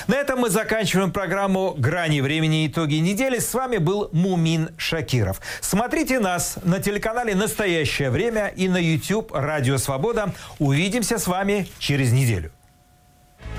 На этом мы заканчиваем программу «Грани времени. Итоги недели». С вами был Мумин Шакиров. Смотрите нас на телеканале «Настоящее время» и на YouTube «Радио Свобода». Увидимся с вами через неделю.